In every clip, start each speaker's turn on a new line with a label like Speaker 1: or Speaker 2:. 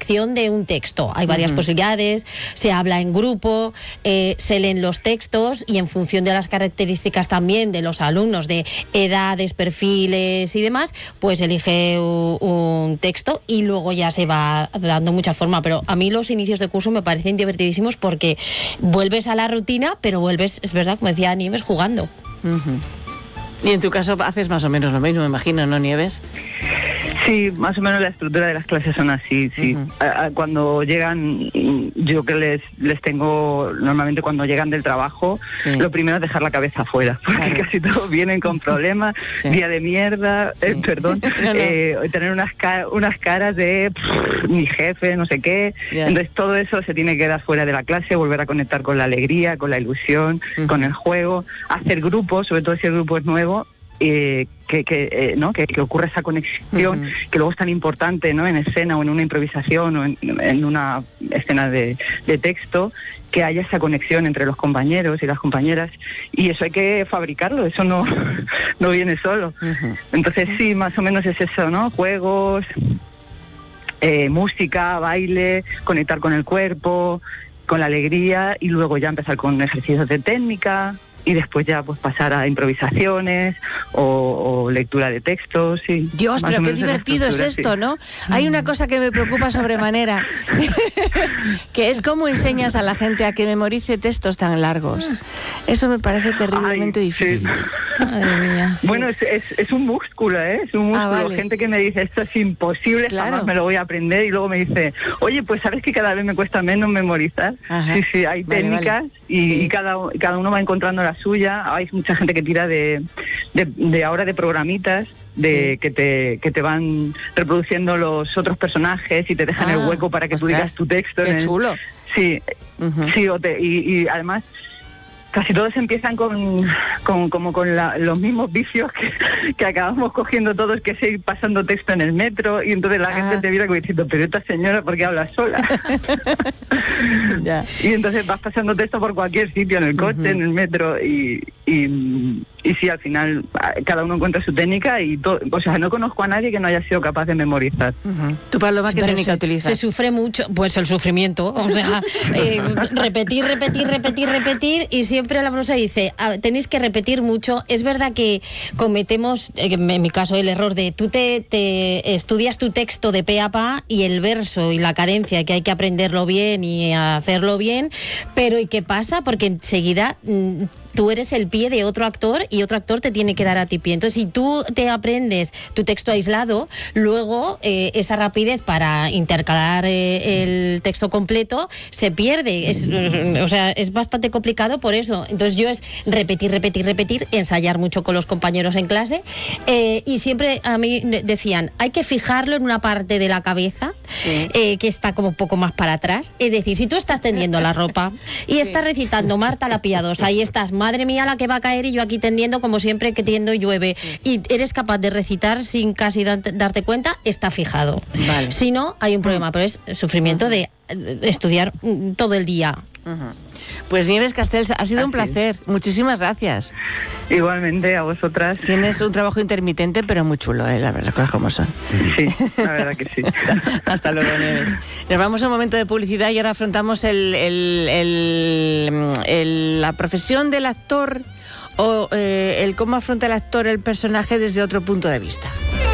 Speaker 1: redacción de un texto. Hay varias posibilidades, se habla en grupo, se leen los textos y en función de las características también de los alumnos, de edades, perfiles y demás, pues elige un texto y luego ya se va dando mucha forma. Pero a mí los inicios de curso me parecen divertidísimos porque vuelves a la rutina, pero vuelves, es verdad, como decía Nieves, jugando.
Speaker 2: Y en tu caso haces más o menos lo mismo, me imagino, ¿no, Nieves?
Speaker 3: Sí, más o menos la estructura de las clases son así, sí. Cuando llegan, yo que les tengo, normalmente cuando llegan del trabajo, lo primero es dejar la cabeza afuera, porque casi todos vienen con problemas, día de mierda, perdón, tener unas caras de mi jefe, no sé qué. Entonces todo eso se tiene que dar fuera de la clase, volver a conectar con la alegría, con la ilusión, con el juego, hacer grupos, sobre todo si el grupo es nuevo, ¿no? que ocurra esa conexión que luego es tan importante, ¿no? En escena o en una improvisación o en una escena de texto, que haya esa conexión entre los compañeros y las compañeras, y eso hay que fabricarlo, eso no viene solo. Entonces sí, más o menos es eso, ¿no? Juegos, música, baile, conectar con el cuerpo, con la alegría, y luego ya empezar con ejercicios de técnica, y después ya pues pasar a improvisaciones o lectura de textos. Sí.
Speaker 2: Dios, pero qué divertido es esto, ¿no? Hay una cosa que me preocupa sobremanera, que es cómo enseñas a la gente a que memorice textos tan largos. Eso me parece terriblemente difícil.
Speaker 3: Sí.
Speaker 1: Madre mía. Sí.
Speaker 3: Bueno, es un músculo, ¿eh? Es un músculo.
Speaker 2: Vale.
Speaker 3: Gente que me dice, esto es imposible, jamás me lo voy a aprender, y luego me dice, oye, pues sabes que cada vez me cuesta menos memorizar. Sí, hay técnicas. Y cada uno va encontrando la suya. Hay mucha gente que tira de ahora de programitas que te van reproduciendo los otros personajes y te dejan el hueco para que tú digas tu texto.
Speaker 2: ¡Qué chulo!
Speaker 3: Sí, y además casi todos empiezan con los mismos vicios que acabamos cogiendo todos, que es ir pasando texto en el metro, y entonces la gente te mira como diciendo, pero esta señora, ¿por qué habla sola? Y entonces vas pasando texto por cualquier sitio, en el coche, en el metro, y sí, al final cada uno encuentra su técnica, y o sea, no conozco a nadie que no haya sido capaz de memorizar.
Speaker 2: ¿Tú, Paloma, qué técnica utilizas?
Speaker 1: Se sufre mucho, pues el sufrimiento, o sea, repetir, y siempre la profesora dice, tenéis que repetir mucho. Es verdad que cometemos, en mi caso, el error de tú te estudias tu texto de pe a pa, y el verso y la cadencia, que hay que aprenderlo bien y hacerlo bien, pero ¿y qué pasa? Porque enseguida tú eres el pie de otro actor y otro actor te tiene que dar a ti pie. Entonces, si tú te aprendes tu texto aislado, luego esa rapidez para intercalar el texto completo se pierde. O sea, es bastante complicado por eso. Entonces, yo es repetir, ensayar mucho con los compañeros en clase, y siempre a mí decían, hay que fijarlo en una parte de la cabeza que está como un poco más para atrás. Es decir, si tú estás tendiendo la ropa y estás recitando Marta la piadosa y estás, madre mía, la que va a caer, y yo aquí tendiendo como siempre que tiendo y llueve, y eres capaz de recitar sin casi darte cuenta, está fijado. Vale. Si no, hay un problema, pero es sufrimiento de estudiar todo el día.
Speaker 2: Pues Nieves Castells, ha sido un placer. Muchísimas gracias.
Speaker 3: Igualmente, a vosotras.
Speaker 2: Tienes un trabajo intermitente, pero muy chulo, la verdad, las cosas como son.
Speaker 3: Sí, la verdad que sí.
Speaker 2: Hasta luego, Nieves. Nos vamos a un momento de publicidad y ahora afrontamos la profesión del actor, o el cómo afronta el actor el personaje desde otro punto de vista.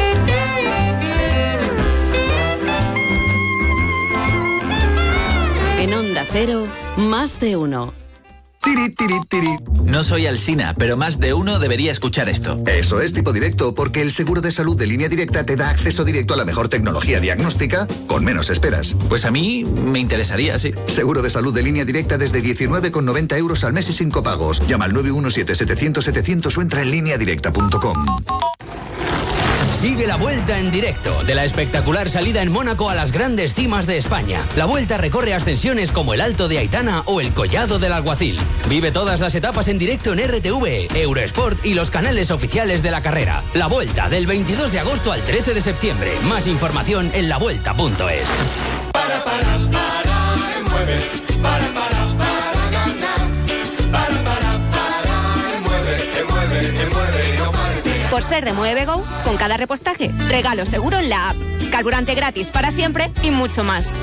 Speaker 4: En Onda Cero, Más de Uno.
Speaker 5: Tiri, tiri, tiri. No soy Alsina, pero más de uno debería escuchar esto.
Speaker 6: Eso es Tipo Directo, porque el seguro de salud de Línea Directa te da acceso directo a la mejor tecnología diagnóstica con menos esperas.
Speaker 5: Pues a mí me interesaría, sí.
Speaker 6: Seguro de salud de Línea Directa desde 19,90 euros al mes y sin copagos. Llama al 917-700-700 o entra en lineadirecta.com.
Speaker 7: Sigue la Vuelta en directo de la espectacular salida en Mónaco a las grandes cimas de España. La Vuelta recorre ascensiones como el Alto de Aitana o el Collado del Alguacil. Vive todas las etapas en directo en RTV, Eurosport y los canales oficiales de la carrera. La Vuelta, del 22 de agosto al 13 de septiembre. Más información en lavuelta.es.
Speaker 8: Mueve, para ganar. Mueve, no pares.
Speaker 9: Por ser de Mueve Go, con cada repostaje, regalo seguro en la app, carburante gratis para siempre y mucho más.